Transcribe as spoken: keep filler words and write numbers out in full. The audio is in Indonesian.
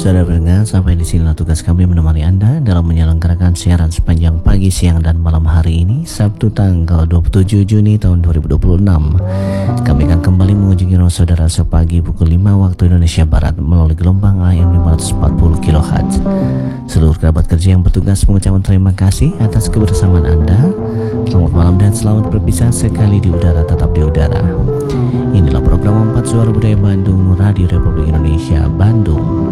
Saudara pendengar, sampai di sinilah tugas kami menemani Anda dalam menyelenggarakan siaran sepanjang pagi, siang, dan malam hari ini, Sabtu tanggal dua puluh tujuh Juni tahun dua ribu dua puluh enam. Kami akan kembali mengunjungi rumah saudara sepagi pukul lima waktu Indonesia Barat melalui gelombang A M lima ratus empat puluh kilohertz. Seluruh kerabat kerja yang bertugas mengucapkan terima kasih atas kebersamaan Anda. Selamat malam dan selamat berpisah sekali di udara, tetap di udara. Inilah program empat Suara Budaya Bandung, Radio Republik Indonesia Bandung.